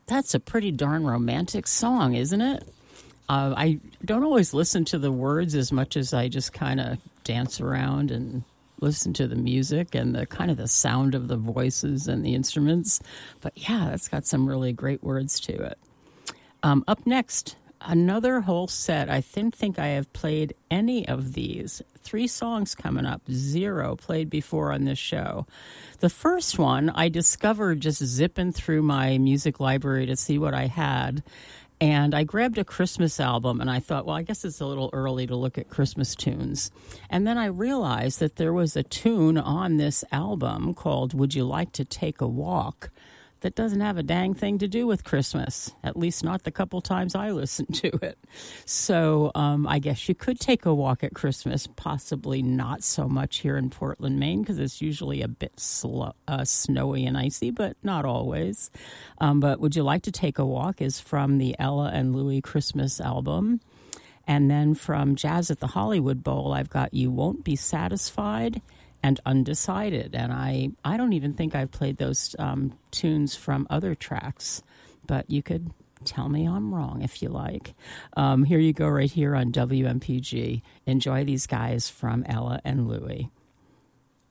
That's a pretty darn romantic song, isn't it? I don't always listen to the words as much as I just kind of dance around and listen to the music and the kind of the sound of the voices and the instruments. But yeah, that's got some really great words to it. Up next, another whole set. I didn't think I have played any of these. 3 songs coming up, 0 played before on this show. The first one I discovered just zipping through my music library to see what I had. And I grabbed a Christmas album, and I thought, well, I guess it's a little early to look at Christmas tunes. And then I realized that there was a tune on this album called Would You Like to Take a Walk that doesn't have a dang thing to do with Christmas, at least not the couple times I listened to it. So I guess you could take a walk at Christmas, possibly not so much here in Portland, Maine, because it's usually a bit snowy and icy, but not always. But Would You Like to Take a Walk is from the Ella and Louie Christmas album. And then from Jazz at the Hollywood Bowl, I've got You Won't Be Satisfied and Undecided. And I don't even think I've played those tunes from other tracks, but you could tell me I'm wrong if you like. Here you go right here on WMPG. Enjoy these guys from Ella and Louie.